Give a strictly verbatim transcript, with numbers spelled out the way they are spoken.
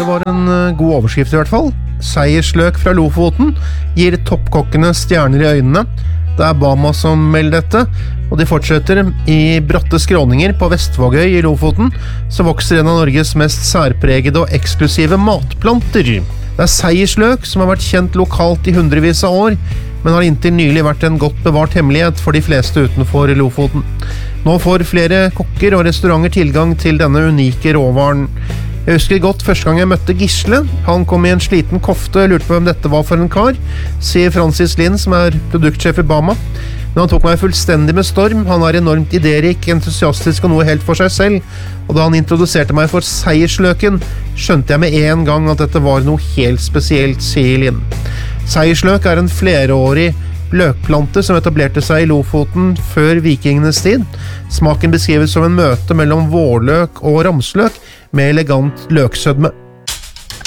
Dette var en god overskrift i hvert fall. Seiersløk fra Lofoten gir toppkokkene stjerner i øynene. Det er Bama som melder dette, og de fortsetter. I bratte skråninger på Vestvågøy i Lofoten så vokser en av Norges mest særpregede og eksklusive matplanter. Det er seiersløk som har vært kjent lokalt i hundrevis av år, men har inntil nylig vært en godt bevart hemmelighet for de fleste utenfor Lofoten. Nå får flere kokker og restauranter tilgang til denne unike råvaren. Jeg husker godt første gang jeg møtte Gisle. Han kom i en sliten kofte og lurte på hvem dette var for en kar, sier Francis Lind, som er produktsjef i Bama. Men han tok meg fullstendig med storm. Han er enormt ideerik, entusiastisk og noe helt for seg selv. Og da han introduserte meg for seiersløken, skjønte jeg med en gang at dette var noe helt spesielt, sier Lind. Seiersløk er en flerårig løkplante som etablerte seg i Lofoten før vikingenes tid. Smaken beskrives som en møte mellom vårløk og ramsløk med elegant løksødme.